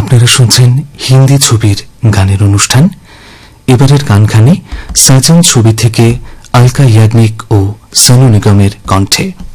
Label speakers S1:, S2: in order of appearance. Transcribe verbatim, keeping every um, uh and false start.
S1: আপনারা শুনছেন হিন্দি ছবির গানের অনুষ্ঠান। এবারের গানখানি সাজন ছবি থেকে আলকা ইয়াগনিক ও সোনু নিগমের কণ্ঠে।